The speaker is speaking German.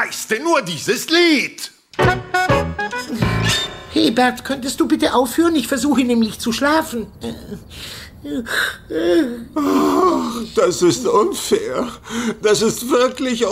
meiste nur dieses Lied. Hebert, könntest du bitte aufhören? Ich versuche nämlich zu schlafen. Das ist unfair. Das ist wirklich